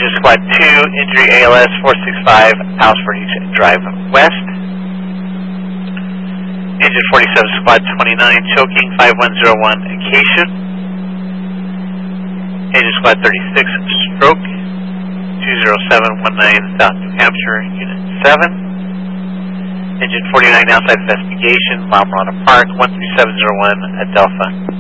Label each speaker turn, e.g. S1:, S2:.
S1: Engine Squad 2, injury ALS 465, Alsford Drive West. Engine 47, Squad 29, choking 5101, Acacia. Engine Squad 36, stroke 20719, South New Hampshire, Unit 7. Engine 49, outside investigation, Marmorana Park 13701, Adelphi.